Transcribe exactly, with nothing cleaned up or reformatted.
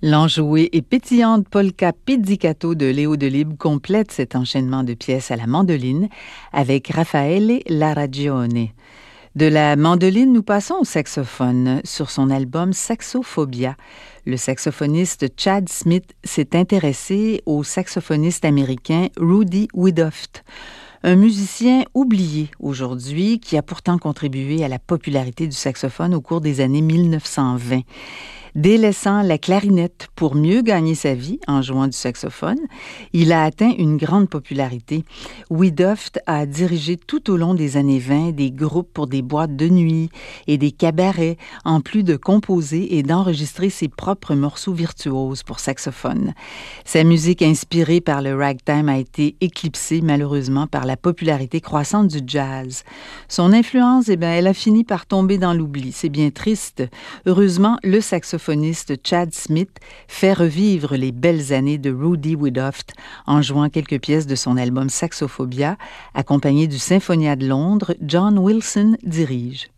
L'enjouée et pétillante polka pizzicato de Léo Delibes complète cet enchaînement de pièces à la mandoline avec Raffaele Laragione. De la mandoline, nous passons au saxophone. Sur son album Saxophobia, le saxophoniste Chad Smith s'est intéressé au saxophoniste américain Rudy Woodhoft, un musicien oublié aujourd'hui qui a pourtant contribué à la popularité du saxophone au cours des années mille neuf cent vingt. Délaissant la clarinette pour mieux gagner sa vie en jouant du saxophone, il a atteint une grande popularité. Woodhoft a dirigé tout au long des années vingt des groupes pour des boîtes de nuit et des cabarets, en plus de composer et d'enregistrer ses propres morceaux virtuoses pour saxophone. Sa musique inspirée par le ragtime a été éclipsée malheureusement par la popularité croissante du jazz. Son influence, eh bien, elle a fini par tomber dans l'oubli. C'est bien triste. Heureusement, le saxophone Chad Smith fait revivre les belles années de Rudy Woodhoft en jouant quelques pièces de son album Saxophobia, accompagné du Symphonia de Londres. John Wilson dirige.